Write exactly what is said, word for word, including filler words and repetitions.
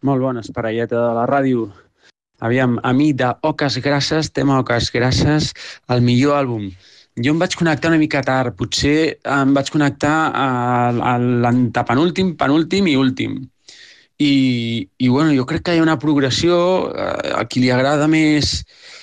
Molt bones, parelleta de la ràdio. Aviam, a mi de Oques Grasses, tema Oques Grasses, el millor àlbum. Jo em vaig connectar una mica tard, potser em vaig connectar a l'antepenúltim, penúltim i últim. I, i bueno, jo crec que hi ha una progressió, a qui li agrada més